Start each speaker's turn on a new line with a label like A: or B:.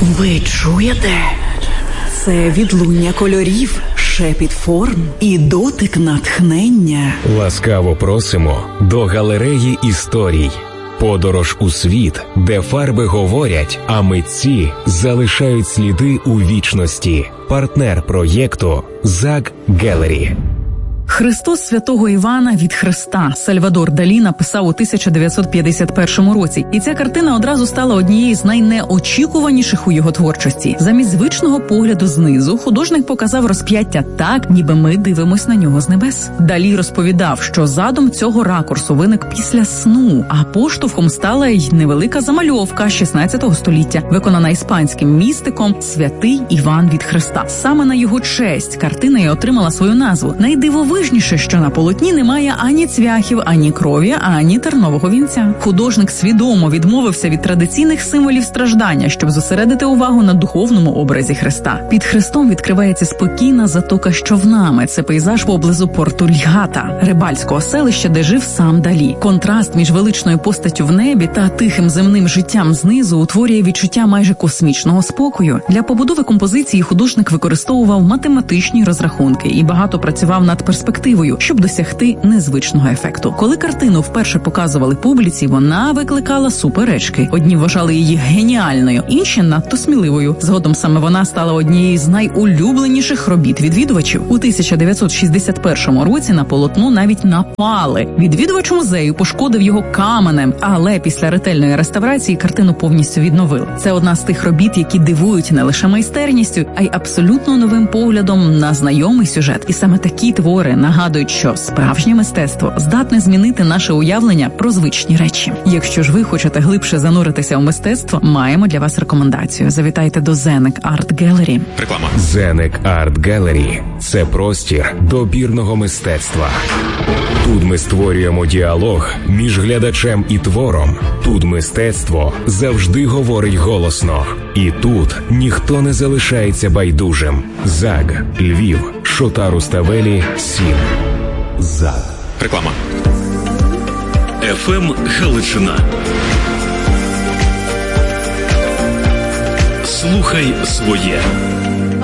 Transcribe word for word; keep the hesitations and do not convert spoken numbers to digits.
A: Ви чуєте? Це відлуння кольорів, шепіт форм і дотик натхнення.
B: Ласкаво просимо до галереї історій. Подорож у світ, де фарби говорять, а митці залишають сліди у вічності. Партнер проєкту «Заг Гелері».
C: «Христос святого Івана від Христа» Сальвадор Далі написав у тисяча дев'ятсот п'ятдесят першому році. І ця картина одразу стала однією з найнеочікуваніших у його творчості. Замість звичного погляду знизу художник показав розп'яття так, ніби ми дивимось на нього з небес. Далі розповідав, що задум цього ракурсу виник після сну, а поштовхом стала й невелика замальовка шістнадцятого століття, виконана іспанським містиком святий Іван від Христа. Саме на його честь картина й отримала свою назву. Найдивовижніше, що на полотні немає ані цвяхів, ані крові, ані тернового вінця. Художник свідомо відмовився від традиційних символів страждання, щоб зосередити увагу на духовному образі Христа. Під Христом відкривається спокійна затока з човнами. Це пейзаж поблизу порту Льгата, рибальського селища, де жив сам Далі. Контраст між величною постаттю в небі та тихим земним життям знизу утворює відчуття майже космічного спокою. Для побудови композиції художник використовував математичні розрахунки і багато працював над перспективою, щоб досягти незвичного ефекту. Коли картину вперше показували публіці, вона викликала суперечки. Одні вважали її геніальною, інші надто сміливою. Згодом саме вона стала однією з найулюбленіших робіт відвідувачів. У тисяча дев'ятсот шістдесят першому році на полотно навіть напали. Відвідувач музею пошкодив його каменем, але після ретельної реставрації картину повністю відновили. Це одна з тих робіт, які дивують не лише майстерністю, а й абсолютно новим поглядом на знайомий сюжет. І саме такі твори нагадують, що справжнє мистецтво здатне змінити наше уявлення про звичні речі. Якщо ж ви хочете глибше зануритися у мистецтво, маємо для вас рекомендацію. Завітайте до Зенек Арт Гелері.
B: Реклама. Зенек Арт Гелері – це простір добірного мистецтва. Тут ми створюємо діалог між глядачем і твором. Тут мистецтво завжди говорить голосно. І тут ніхто не залишається байдужим. ЗАГ, Львів, Шота Руставелі, Сім. ЗАГ.
D: Реклама. еф ем Галичина. Слухай своє.